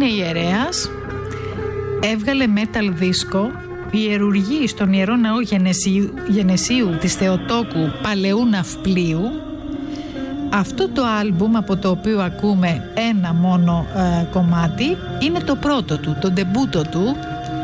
Είναι ιερέας, έβγαλε metal δίσκο, ιερουργεί στον Ιερό Ναό Γενεσίου της Θεοτόκου Παλαιού Ναυπλίου. Αυτό το άλμπουμ από το οποίο ακούμε ένα μόνο κομμάτι είναι το πρώτο του, το ντεμπούτο του.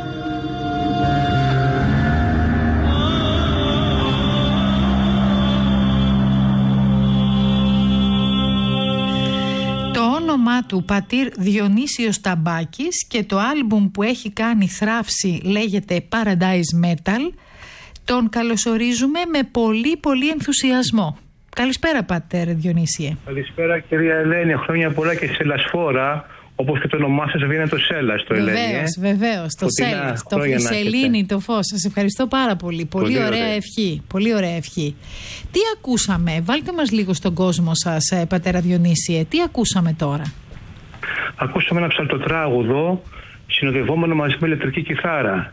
Το όνομά του Πατήρ Διονύσιος Ταμπάκης και το άλμπουμ που έχει κάνει θράψη λέγεται Paradise Metal. Τον καλωσορίζουμε με πολύ πολύ ενθουσιασμό. Καλησπέρα Πατέρ Διονύσιε. Καλησπέρα κυρία Ελένη, χρόνια πολλά και σε Λασφόρα, όπως και το όνομά σας βγαίνει το Σέλας το Ελένη. Βεβαίως, το Σέλας, το Σελήνη, το φως. Σας ευχαριστώ πάρα πολύ. Πολύ ωραία ευχή. Πολύ ωραία ευχή. Τι ακούσαμε, βάλτε μας λίγο στον κόσμο σας Πατέρα Διονύσιε, τι ακούσαμε τώρα? Ακούσαμε ένα ψαλτοτράγουδο συνοδευόμενο μαζί με ηλεκτρική κιθάρα,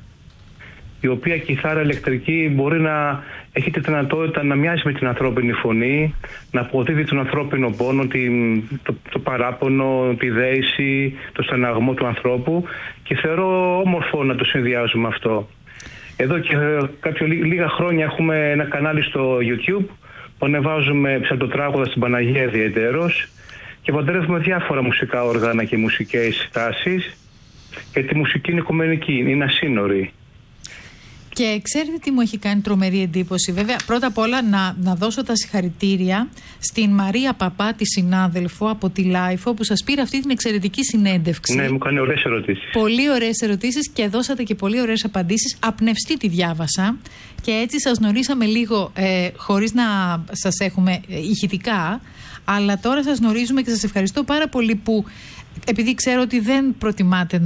η οποία κιθάρα ηλεκτρική μπορεί να έχει τη δυνατότητα να μοιάζει με την ανθρώπινη φωνή, να αποδίδει τον ανθρώπινο πόνο, το παράπονο, τη δέηση, το στεναγμό του ανθρώπου, και θεωρώ όμορφο να το συνδυάζουμε αυτό. Εδώ και λίγα χρόνια έχουμε ένα κανάλι στο YouTube που ανεβάζουμε ψαλτοτράγουδα στην Παναγία ιδιαιτέρως και παντρεύουμε διάφορα μουσικά όργανα και μουσικές τάσεις, γιατί η μουσική είναι οικουμενική, είναι ασύνορη. Και ξέρετε τι μου έχει κάνει τρομερή εντύπωση? Βέβαια, πρώτα απ' όλα να δώσω τα συγχαρητήρια στην Μαρία Παπά, τη συνάδελφο από τη Λάιφο, που σας πήρε αυτή την εξαιρετική συνέντευξη. Ναι, μου κάνει ωραίες ερωτήσεις. Πολύ ωραίες ερωτήσεις και δώσατε και πολύ ωραίες απαντήσεις. Απνευστή τη διάβασα και έτσι σας γνωρίσαμε λίγο χωρίς να σας έχουμε ηχητικά, αλλά τώρα σας γνωρίζουμε και σας ευχαριστώ πάρα πολύ που, επειδή ξέρω ότι δεν προτιμάτε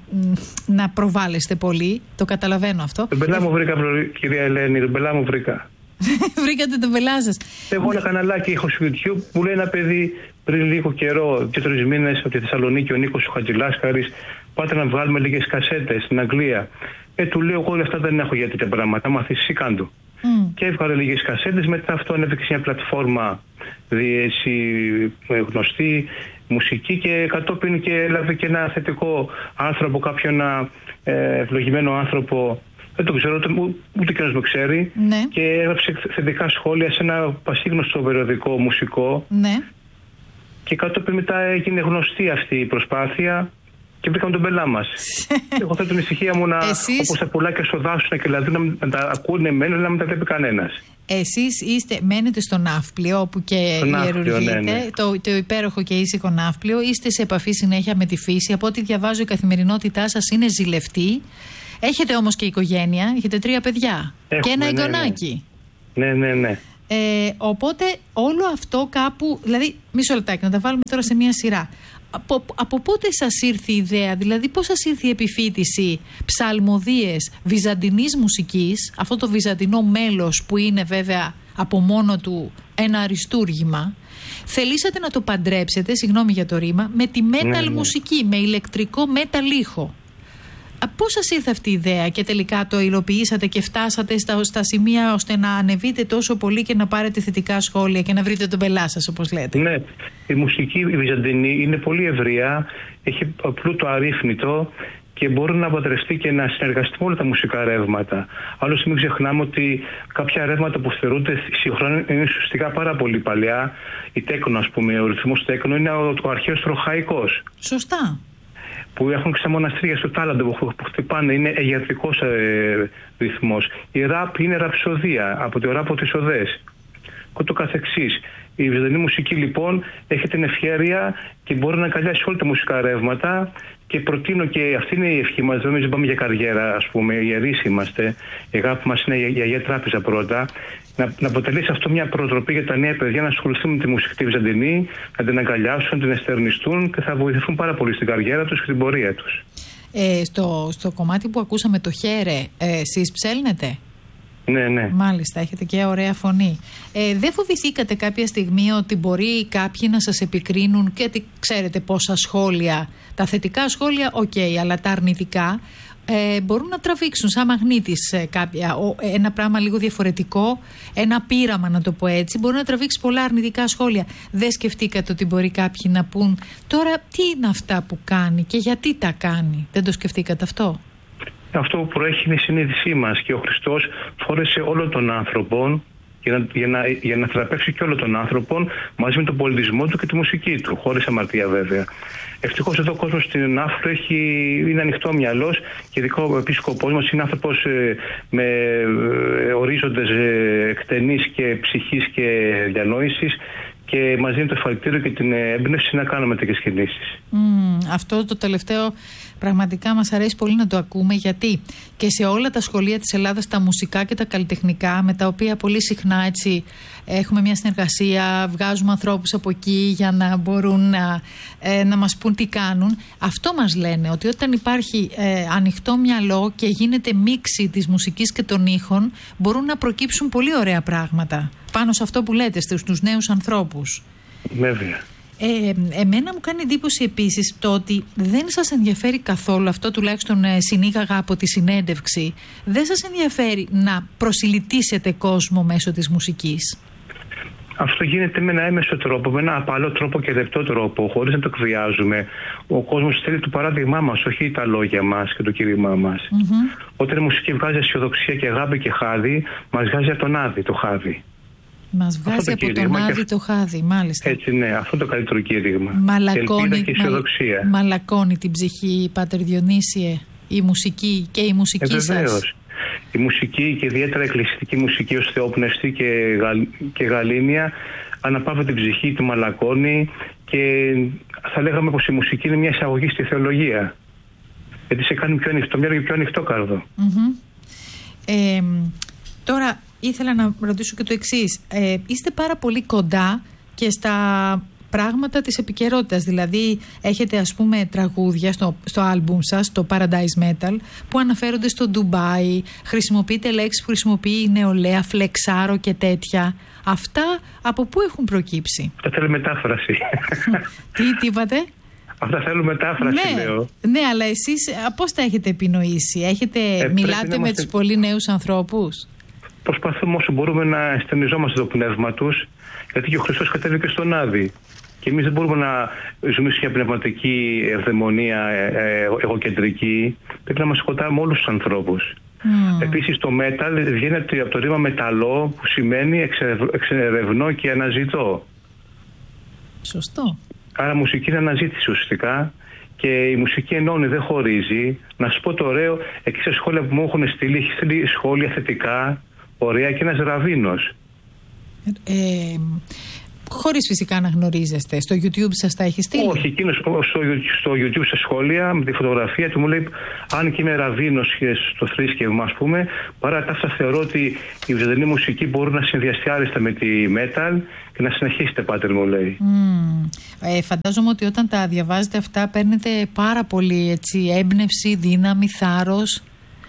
να προβάλλεστε πολύ, το καταλαβαίνω αυτό. Τον πελά μου βρήκα, κυρία Ελένη, τον πελά μου βρήκα. Βρήκατε τον πελά σας. Έχω ένα καναλάκι, έχω στο YouTube, που λέει ένα παιδί πριν λίγο καιρό, 2-3 μήνες, από τη Θεσσαλονίκη, ο Νίκος ο Χατζηλάσκαρης, πάτε να βγάλουμε λίγες κασέτες στην Αγγλία. Του λέω, εγώ όλα αυτά δεν έχω για τέτοια πράγματα, μάθεις εσύ κάντο. Και έβγαλε λίγες κασέτες, μετά αυτό ανέβηκε σε μια πλατφόρμα γνωστή, μουσική, και κατόπιν και έλαβε και ένα θετικό άνθρωπο, κάποιον ευλογημένο άνθρωπο, δεν το ξέρω, ούτε και ένας με ξέρει, ναι. Και έγραψε θετικά σχόλια σε ένα πασίγνωστο περιοδικό μουσικό, ναι. Και κατόπιν μετά έγινε γνωστή αυτή η προσπάθεια και βρήκαμε τον πελά μας. Εγώ θέλω την ησυχία μου να, όπως τα πουλάκια στο δάσος, και δηλαδή να τα ακούνε εμένα, να μην τα βλέπει κανένας. Εσείς μένετε στο Ναύπλιο, όπου και ιερουργείτε, ναι. Το υπέροχο και ήσυχο Ναύπλιο. Είστε σε επαφή συνέχεια με τη φύση. Από ό,τι διαβάζω, η καθημερινότητά σας είναι ζηλευτή. Έχετε όμως και οικογένεια, έχετε 3 παιδιά. Και ένα εγγονάκι. Ναι. Οπότε όλο αυτό κάπου, δηλαδή μισό λεπτάκι να τα βάλουμε τώρα σε μια σειρά. Από πότε σας ήρθε η ιδέα, δηλαδή πώς σας ήρθε η επιφύτηση ψαλμοδίες βυζαντινής μουσικής, αυτό το βυζαντινό μέλος που είναι βέβαια από μόνο του ένα αριστούργημα, θελήσατε να το παντρέψετε, συγγνώμη για το ρήμα, με τη metal μουσική, με ηλεκτρικό metal ήχο? Πώς σας ήρθε αυτή η ιδέα και τελικά το υλοποιήσατε και φτάσατε στα σημεία ώστε να ανεβείτε τόσο πολύ και να πάρετε θετικά σχόλια και να βρείτε τον πελά σας, όπως λέτε? Ναι, η μουσική η βυζαντινή είναι πολύ ευρεία, έχει πλούτο αρρύθμιτο και μπορεί να παντρευτεί και να συνεργαστεί με όλα τα μουσικά ρεύματα. Άλλωστε μην ξεχνάμε ότι κάποια ρεύματα που θεωρούνται συγχρόνια είναι ουσιαστικά πάρα πολύ παλιά. Η τέκνο, ας πούμε, ο ρυθμός τέκνο είναι ο αρχαίος τροχαϊκός. Σωστά. Που έχουν και στα μοναστήρια στο Τάλαντο που χτυπάνε, είναι εγερτικός ρυθμός. Η ραπ είναι ραψοδία, από το ράπο της οδές. Και το καθεξής. Η βυζαντινή μουσική λοιπόν έχει την ευχέρεια και μπορεί να αγκαλιάσει όλα τα μουσικά ρεύματα, και προτείνω, και αυτή είναι η ευχή μας, δεν πάμε για καριέρα, ας πούμε, ιερείς είμαστε, η αγάπη μας είναι για Αγία Τράπεζα πρώτα, να αποτελέσει αυτό μια προτροπή για τα νέα παιδιά να ασχοληθούν με τη μουσική τη βυζαντινή, να την αγκαλιάσουν, να την εστερνιστούν, και θα βοηθηθούν πάρα πολύ στην καριέρα τους και την πορεία τους. Στο κομμάτι που ακούσαμε, το χέρε, εσείς ψέλνετε? Ναι. Μάλιστα, έχετε και ωραία φωνή. Δεν φοβηθήκατε κάποια στιγμή ότι μπορεί κάποιοι να σας επικρίνουν, γιατί ξέρετε πόσα σχόλια, τα θετικά σχόλια, αλλά τα αρνητικά, μπορούν να τραβήξουν σαν μαγνήτης ένα πράγμα λίγο διαφορετικό, ένα πείραμα να το πω έτσι, μπορεί να τραβήξει πολλά αρνητικά σχόλια. Δεν σκεφτήκατε ότι μπορεί κάποιοι να πούν τώρα τι είναι αυτά που κάνει και γιατί τα κάνει? Δεν το σκεφτήκατε αυτό? Αυτό που προέχει είναι η συνείδησή μας και ο Χριστός φόρεσε όλων των άνθρωπων για να θεραπεύσει και όλων των άνθρωπων μαζί με τον πολιτισμό του και τη μουσική του, χωρίς αμαρτία βέβαια. Ευτυχώς εδώ ο κόσμος στην Άφρο είναι ανοιχτό μυαλός και ειδικά ο επίσκοπός μας είναι άνθρωπος με ορίζοντες εκτενείς και ψυχής και διανόησης και μας δίνει το ευχαριστήριο και την έμπνευση να κάνουμε τέτοιες κινήσεις. Αυτό το τελευταίο πραγματικά μας αρέσει πολύ να το ακούμε, γιατί και σε όλα τα σχολεία της Ελλάδας, τα μουσικά και τα καλλιτεχνικά, με τα οποία πολύ συχνά έτσι έχουμε μια συνεργασία, βγάζουμε ανθρώπους από εκεί για να μπορούν να μας πούν τι κάνουν, αυτό μας λένε, ότι όταν υπάρχει ανοιχτό μυαλό και γίνεται μίξη της μουσικής και των ήχων, μπορούν να προκύψουν πολύ ωραία πράγματα πάνω σε αυτό που λέτε στους νέους ανθρώπους. Βέβαια. Εμένα μου κάνει εντύπωση επίσης το ότι δεν σας ενδιαφέρει καθόλου, αυτό τουλάχιστον συνήγαγα από τη συνέντευξη, δεν σας ενδιαφέρει να προσιλητήσετε κόσμο μέσω της μουσικής. Αυτό γίνεται με ένα έμεσο τρόπο, με ένα απαλό τρόπο και λεπτό τρόπο, χωρίς να το εκβιάζουμε. Ο κόσμος θέλει το παράδειγμά μας, όχι τα λόγια μας και το κήρυγμά μας. Όταν η μουσική βγάζει αισιοδοξία και αγάπη και χάδι, μας βγάζει από τον άδει το χάδι. Μας βγάζει από τον άδει το χάδι, μάλιστα. Έτσι, ναι, αυτό είναι το καλύτερο κήρυγμα. Μαλακώνει την ψυχή, Πάτερ Διονύσιε, η μουσική και η μουσική σας. Η μουσική και ιδιαίτερα η εκκλησιαστική μουσική ως θεόπνευστη και γαλήνια αναπαύει την ψυχή, τη μαλακώνει και θα λέγαμε πως η μουσική είναι μια εισαγωγή στη θεολογία. Γιατί σε κάνει πιο ανοιχτό μυαλό και πιο ανοιχτό κάρδο. Τώρα ήθελα να ρωτήσω και το εξής. Είστε πάρα πολύ κοντά και στα πράγματα της επικαιρότητας, δηλαδή έχετε ας πούμε τραγούδια στο άλμπουμ σας, το Paradise Metal, που αναφέρονται στο Ντουμπάι, χρησιμοποιείτε λέξεις που χρησιμοποιεί η νεολαία, φλεξάρο και τέτοια. Αυτά από πού έχουν προκύψει? Αυτό θέλει μετάφραση. Τι είπατε? Αυτά θέλουν μετάφραση, λέω. Ναι, αλλά εσείς πώς τα έχετε επινοήσει? Μιλάτε με τους πολύ νέους ανθρώπους? Προσπαθούμε όσο μπορούμε να αισθενιζόμαστε το πνεύμα τους, γιατί και ο Χριστός κατέβηκε στον Άδη. Και εμείς δεν μπορούμε να ζούμε σε μια πνευματική ευδαιμονία εγωκεντρική. Πρέπει να μας σκοτάμε όλους τους ανθρώπους. Επίσης το metal βγαίνει από το ρήμα μεταλλό, που σημαίνει εξερευνώ και αναζητώ. Σωστό. Άρα μουσική είναι αναζήτηση ουσιαστικά και η μουσική ενώνει, δεν χωρίζει. Να σου πω το ωραίο, εκεί σε σχόλια που μου έχουν στείλει, έχει στείλει σχόλια θετικά, ωραία, και ένας ραβίνος. Χωρίς φυσικά να γνωρίζεστε. Στο YouTube σας τα έχει στείλει? Όχι, εκείνος στο YouTube σε σχόλια με τη φωτογραφία του μου λέει, αν και είμαι ραβίνος στο θρήσκευμα, ας πούμε, παρά τα αυτά θεωρώ ότι η βυζαντινή μουσική μπορεί να συνδυαστεί άριστα με τη metal και να συνεχίσετε, Πάτερ, μου λέει. Φαντάζομαι ότι όταν τα διαβάζετε αυτά παίρνετε πάρα πολύ έμπνευση, δύναμη, θάρρος.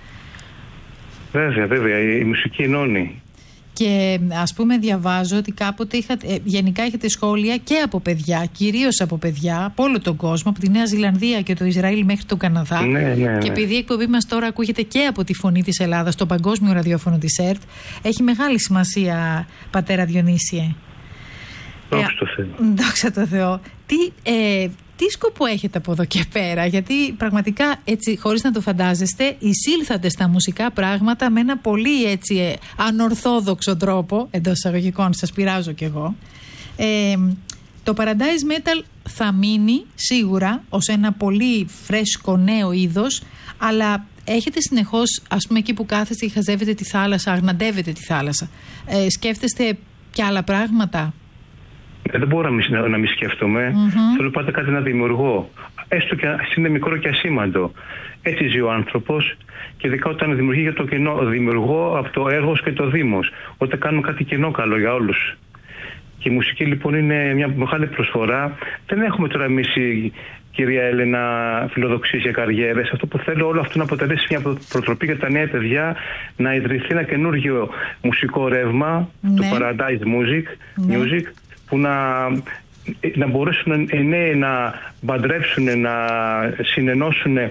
Βέβαια, η μουσική ενώνει. Και ας πούμε διαβάζω ότι κάποτε γενικά έχετε σχόλια και από παιδιά, κυρίως από παιδιά, από όλο τον κόσμο, από τη Νέα Ζηλανδία και το Ισραήλ μέχρι τον Καναδά. Ναι. Και επειδή η εκπομπή μας τώρα ακούγεται και από τη Φωνή της Ελλάδας, το παγκόσμιο ραδιόφωνο της ΕΡΤ, έχει μεγάλη σημασία, πατέρα Διονύσιε. Δόξα τω Θεώ. Δόξα τω Θεώ. Τι σκοπό έχετε από εδώ και πέρα? Γιατί πραγματικά έτσι, χωρίς να το φαντάζεστε, εισήλθατε στα μουσικά πράγματα με ένα πολύ έτσι ανορθόδοξο τρόπο, εντός εισαγωγικών, σας πειράζω κι εγώ. Το Paradise Metal θα μείνει σίγουρα ως ένα πολύ φρέσκο νέο είδος, αλλά έχετε συνεχώς, ας πούμε, εκεί που κάθεστε και χαζεύετε τη θάλασσα, αγναντεύετε τη θάλασσα, σκέφτεστε και άλλα πράγματα? Δεν μπορώ να μην σκέφτομαι. Θέλω πάντα κάτι να δημιουργώ. Έστω και είναι μικρό και ασήμαντο. Έτσι ζει ο άνθρωπος και ειδικά όταν δημιουργεί για το κοινό. Δημιουργώ από το έργο και το δήμος. Όταν κάνουμε κάτι κοινό καλό για όλους. Και η μουσική λοιπόν είναι μια μεγάλη προσφορά. Δεν έχουμε τώρα εμείς, κυρία Έλενα, φιλοδοξίες για καριέρες. Αυτό που θέλω όλο αυτό να αποτελέσει μια προτροπή για τα νέα παιδιά, να ιδρυθεί ένα καινούργιο μουσικό ρεύμα, το Paradise Music, που να μπορέσουν να παντρεύσουν, να συνενώσουν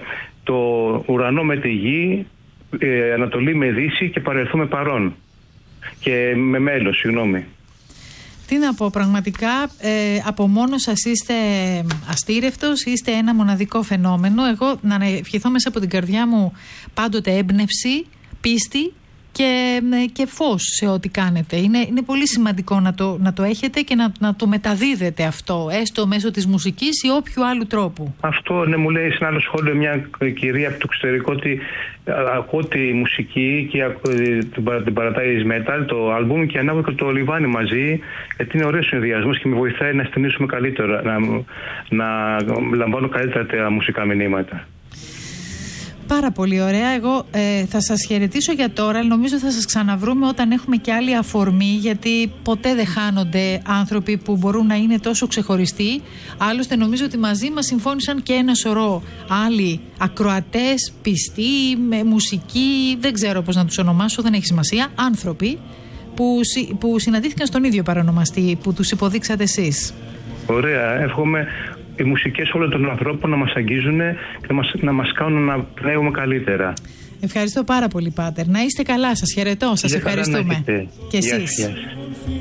το ουρανό με τη γη, Ανατολή με Δύση και παρελθόν με παρόν. Και με μέλος, συγγνώμη. Τι να πω, πραγματικά από μόνο σας είστε αστήρευτος, είστε ένα μοναδικό φαινόμενο. Εγώ να ευχηθώ μέσα από την καρδιά μου πάντοτε έμπνευση, πίστη και φως σε ό,τι κάνετε. Είναι πολύ σημαντικό να το έχετε και να το μεταδίδετε αυτό, έστω μέσω της μουσικής ή όποιου άλλου τρόπου. Αυτό, ναι, μου λέει σε ένα άλλο σχόλιο μια κυρία από το εξωτερικό ότι ακούω τη μουσική και την Paradise Metal, το άλμπουμ, και ανάβω και το λιβάνι μαζί, γιατί είναι ωραίος συνδυασμός και με βοηθάει να στενήσουμε καλύτερα, να λαμβάνω καλύτερα τα μουσικά μηνύματα. Πάρα πολύ ωραία. Εγώ θα σας χαιρετήσω για τώρα. Νομίζω θα σας ξαναβρούμε όταν έχουμε και άλλη αφορμή, γιατί ποτέ δεν χάνονται άνθρωποι που μπορούν να είναι τόσο ξεχωριστοί. Άλλωστε νομίζω ότι μαζί μας συμφώνησαν και ένα σωρό άλλοι ακροατές, πιστοί, με μουσική, δεν ξέρω πώς να τους ονομάσω, δεν έχει σημασία, άνθρωποι που συναντήθηκαν στον ίδιο παρονομαστή που τους υποδείξατε εσείς. Ωραία. Εύχομαι οι μουσικές όλων των ανθρώπων να μας αγγίζουν και να μας κάνουν να πνέουμε καλύτερα. Ευχαριστώ πάρα πολύ, Πάτερ. Να είστε καλά. Σας χαιρετώ. Σας ευχαριστούμε. Και εσείς. Γεια σας.